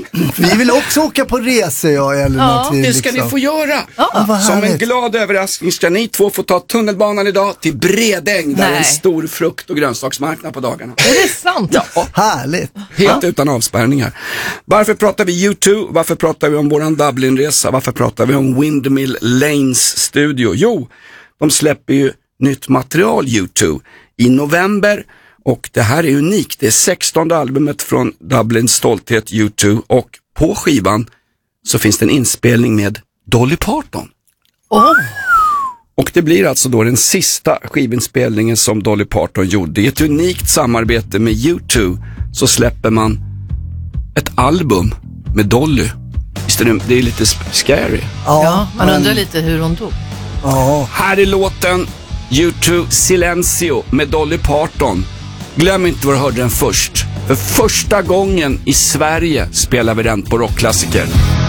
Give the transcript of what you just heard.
Vi vill också åka på resor, jag eller något. Det ska ni få göra. Som en glad överraskning ska ni två få ta tunnelbanan idag till Bredäng. Där är en stor frukt- och grönsaksmarknad på dagarna. Är det sant? Ja. Härligt. Helt utan avspärrningar. Varför pratar vi U2? Varför pratar vi om våran Dublinresa? Varför pratar vi om Windmill Lanes studio? Jo, de släpper ju nytt material U2 i november. Och det här är unikt. Det är 16:e albumet från Dublins stolthet U2. Och på skivan så finns det en inspelning med Dolly Parton. Och det blir alltså då den sista skivinspelningen som Dolly Parton gjorde. I ett unikt samarbete med U2 så släpper man ett album med Dolly. Visst är det är lite scary. Ja, man undrar lite hur hon dog. Här är låten U2 Silencio med Dolly Parton. Glöm inte var du hörde den först. För första gången i Sverige spelar vi den på Rockklassiker.